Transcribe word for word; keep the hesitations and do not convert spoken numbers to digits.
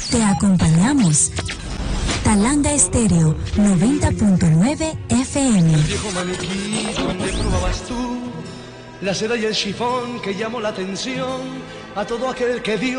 Te acompañamos. Talanga Estéreo noventa punto nueve F M. El viejo maniquí donde probabas tú la seda y el chifón que llamó la atención a todo aquel que vio